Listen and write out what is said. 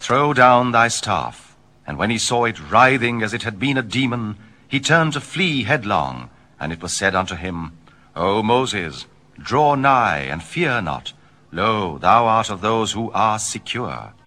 Throw down thy staff. And when he saw it writhing as it had been a demon, he turned to flee headlong. And it was said unto him, O Moses, draw nigh, and fear not. Lo, thou art of those who are secure.